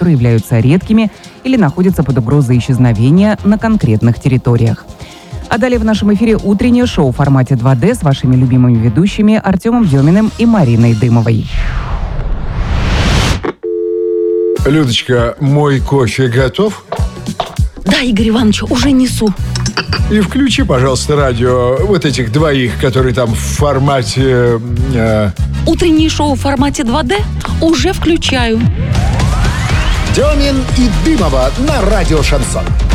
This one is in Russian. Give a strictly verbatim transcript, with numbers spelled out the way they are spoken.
которые являются редкими или находятся под угрозой исчезновения на конкретных территориях. А далее в нашем эфире утреннее шоу в формате два дэ с вашими любимыми ведущими Артемом Деминым и Мариной Дымовой. Людочка, мой кофе готов? Да, Игорь Иванович, уже несу. И включи, пожалуйста, радио вот этих двоих, которые там в формате... Э... Утреннее шоу в формате два дэ уже включаю. Демин и Дымова на радио «Шансон».